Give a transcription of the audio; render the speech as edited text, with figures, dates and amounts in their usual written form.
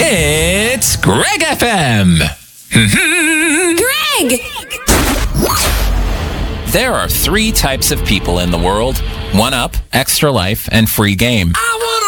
It's Greg FM. Greg! There are 3 types of people in the world: 1UP, Extra Life, and Free Game.